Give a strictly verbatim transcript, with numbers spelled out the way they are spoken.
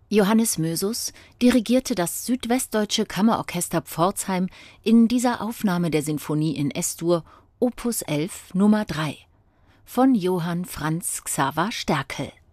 Johannes Mösus dirigierte das Südwestdeutsche Kammerorchester Pforzheim in dieser Aufnahme der Sinfonie in Es-Dur, Opus elf Nummer drei von Johann Franz Xaver Sterkel.